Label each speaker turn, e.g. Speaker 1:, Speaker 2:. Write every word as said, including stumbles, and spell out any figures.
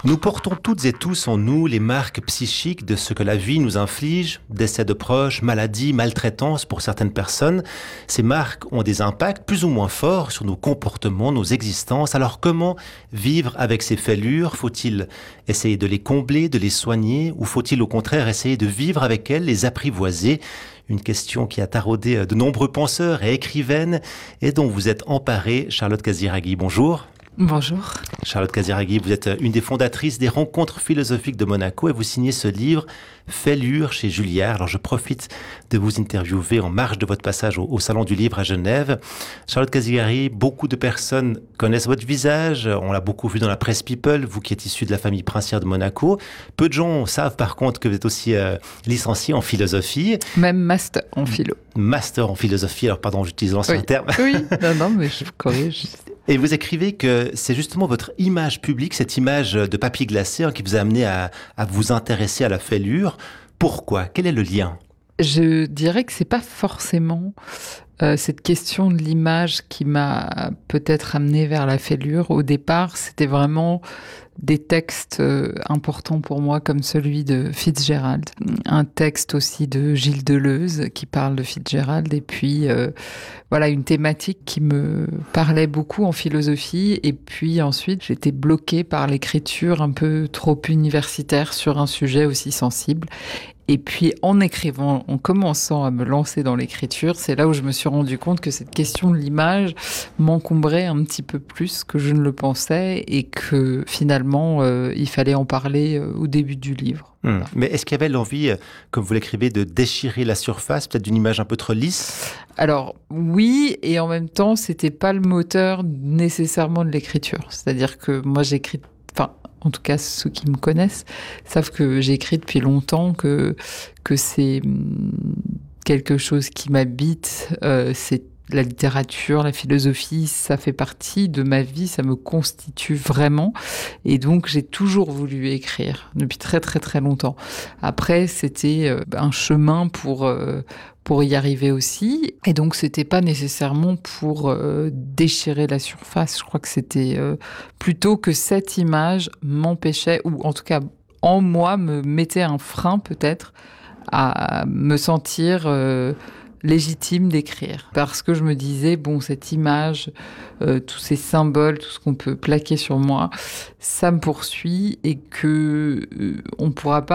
Speaker 1: Nous portons toutes et tous en nous les marques psychiques de ce que la vie nous inflige, décès de proches, maladies, maltraitances pour certaines personnes. Ces marques ont des impacts plus ou moins forts sur nos comportements, nos existences. Alors comment vivre avec ces fêlures ? Faut-il essayer de les combler, de les soigner, ou faut-il au contraire essayer de vivre avec elles, les apprivoiser ? Une question qui a taraudé de nombreux penseurs et écrivaines et dont vous êtes emparée, Charlotte Casiraghi. Bonjour.
Speaker 2: Bonjour.
Speaker 1: Charlotte Casiraghi, vous êtes une des fondatrices des Rencontres philosophiques de Monaco et vous signez ce livre Fêlures chez Julliard. Alors je profite de vous interviewer en marge de votre passage au, au Salon du Livre à Genève. Charlotte Casiraghi, beaucoup de personnes connaissent votre visage, on l'a beaucoup vu dans la presse People, vous qui êtes issue de la famille princière de Monaco. Peu de gens savent par contre que vous êtes aussi euh, licenciée en philosophie.
Speaker 2: Même master en philo.
Speaker 1: Master en philosophie, alors pardon, j'utilise l'ancien
Speaker 2: oui.
Speaker 1: terme.
Speaker 2: Oui, non, non, mais je corrige.
Speaker 1: Et vous écrivez que c'est justement votre image publique, cette image de papier glacé, hein, qui vous a amené à, à vous intéresser à la fêlure. Pourquoi ? Quel est le lien ?
Speaker 2: Je dirais que c'est pas forcément euh, cette question de l'image qui m'a peut-être amené vers la fêlure. Au départ, c'était vraiment des textes euh, importants pour moi, comme celui de Fitzgerald. Un texte aussi de Gilles Deleuze qui parle de Fitzgerald. Et puis, euh, voilà, une thématique qui me parlait beaucoup en philosophie. Et puis ensuite, j'étais bloquée par l'écriture un peu trop universitaire sur un sujet aussi sensible. Et puis, en écrivant, en commençant à me lancer dans l'écriture, c'est là où je me suis rendu compte que cette question de l'image m'encombrait un petit peu plus que je ne le pensais et que finalement, euh, il fallait en parler euh, au début du livre.
Speaker 1: Mmh. Mais est-ce qu'il y avait l'envie, euh, comme vous l'écrivez, de déchirer la surface, peut-être d'une image un peu trop lisse ?
Speaker 2: Alors, oui, et en même temps, c'était pas le moteur nécessairement de l'écriture. C'est-à-dire que moi, j'écris... Enfin, en tout cas, ceux qui me connaissent savent que j'écris depuis longtemps, que, que c'est quelque chose qui m'habite, euh, c'est la littérature, la philosophie, ça fait partie de ma vie, ça me constitue vraiment. Et donc, j'ai toujours voulu écrire, depuis très très très longtemps. Après, c'était euh, un chemin pour... Euh, pour y arriver aussi. Et donc, c'était pas nécessairement pour euh, déchirer la surface. Je crois que c'était euh, plutôt que cette image m'empêchait, ou en tout cas, en moi, me mettait un frein peut-être à me sentir euh, légitime d'écrire. Parce que je me disais, bon, cette image, euh, tous ces symboles, tout ce qu'on peut plaquer sur moi, ça me poursuit et que euh, on pourra pas